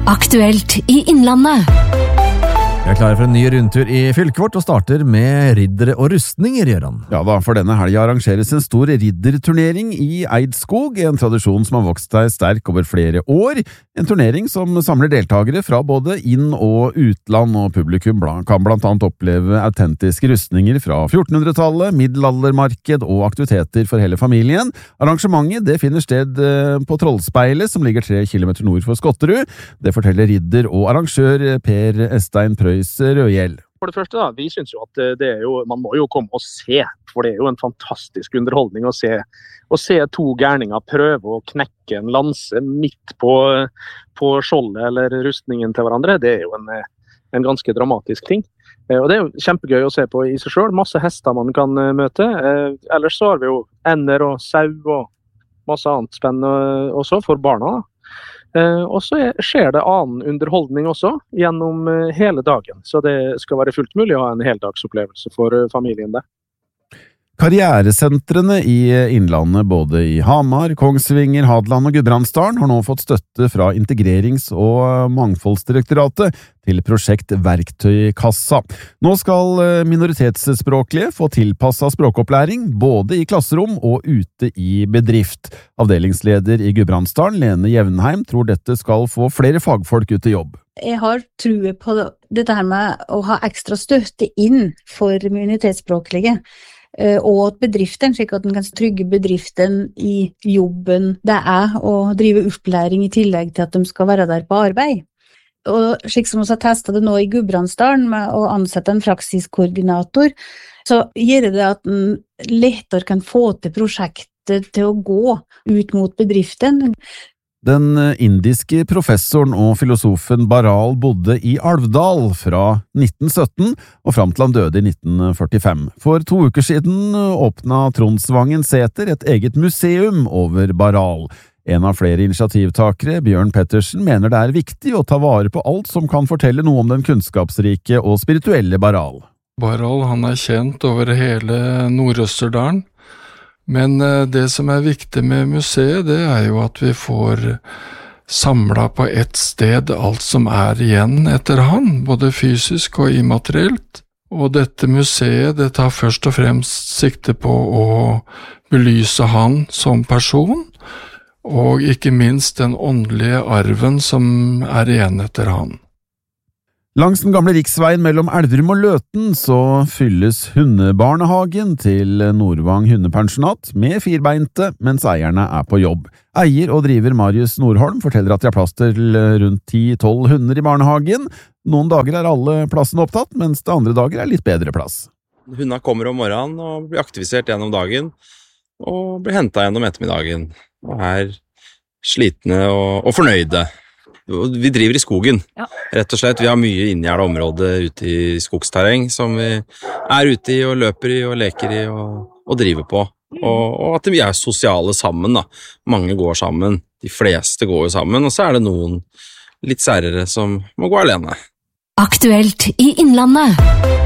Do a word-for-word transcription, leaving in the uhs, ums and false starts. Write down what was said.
Aktuelt i Innlandet. Vi er klare for en ny rundtur i fylket vårt og starter med riddere og rustninger, Gjøran. Ja da, for denne helgen arrangeres en stor ridderturnering i Eidskog, en tradisjon som har vokst seg sterk over flere år. En turnering som samler deltagere fra både inn- og utland, og publikum kan blant annet oppleve autentiske rustninger fra fjortenhundretallet, middelaldermarked og aktiviteter for hele familien. Arrangementet det finner sted på Trollspeilet, som ligger tre kilometer nord for Skotterud. Det forteller ridder og arrangør Per Estein Prøys Rødhjell. For det første da, vi synes jo at det er jo, man må jo komme og se, for det er jo en fantastisk underholdning å se, å se to gærninger prøve å knekke en lanse midt på, på skjoldet eller rustningen til hverandre. Det er jo en, en ganske dramatisk ting. Og det er jo kjempegøy å se på i seg selv, masse hester man kan møte. Ellers så har vi jo ender og sau og masse annet spennende også for barna da. Eh, og så skjer det annen underholdning også gjennom eh, hele dagen, så det skal være fullt mulig å ha en heldagsopplevelse for eh, familien der. Karrieresentrene i Innlandet, både i Hamar, Kongsvinger, Hadeland og Gudbrandsdalen, har nå fått støtte fra Integrerings- og Mangfoldsdirektoratet til prosjekt Verktøykassa. Nå skal minoritetsspråklige få tilpasset språkopplæring, både i klasserom og ute i bedrift. Avdelingsleder i Gudbrandsdalen, Lene Jevnheim, tror dette skal få flere fagfolk ut i jobb. Jeg har tro på dette her med å ha ekstra støtte inn for minoritetsspråklige, og at bedriften, slik at den kan trygge bedriften i jobben det er å drive opplæring i tillegg til at de skal være der på arbeid. Og slik som vi har testet det nå i Gudbrandsdalen med å ansette en praksiskoordinator, så gjør det at den lettere kan få til prosjektet til å gå ut mot bedriften. Den indiske professoren og filosofen Baral bodde i Alvdal fra nitten sytten og fram til han døde i nitten førtifem. For to uker siden åpnet Tronsvangen Sæter et eget museum over Baral. En av flere initiativtakere, Bjørn Pettersen, mener det er viktig å ta vare på alt som kan fortelle noe om den kunnskapsrike og spirituelle Baral. Baral han er kjent over hele Nord-Østerdalen. Men det som er viktig med museet, det er jo at vi får samlet på ett sted alt som er igjen etter han, både fysisk og immaterielt. Og dette museet, det tar først og fremst sikte på å belyse han som person, og ikke minst den åndelige arven som er igjen etter han. Langs den gamle riksveien mellom Elverum og Løten så fylles hundebarnehagen til Nordvang hundepensjonat med firbeinte, mens eierne er på jobb. Eier og driver Marius Nordholm forteller at de har plass til rundt ti til tolv hunder i barnehagen. Noen dager er alle plassene opptatt, mens det andre dager er litt bedre plass. Hundene kommer om morgenen og blir aktivisert gjennom dagen, og blir hentet gjennom ettermiddagen, og er slitne og, og fornøyde. Vi driver i skogen, ja. Rett og slett. Vi har mye inngjerdet område ute i skogsterreng som vi er ute i og løper i og leker i og, og driver på. Og, og at vi er sosiale sammen da. Mange går sammen, de fleste går jo sammen, og så er det noen litt særere som må gå alene. Aktuelt i Innlandet.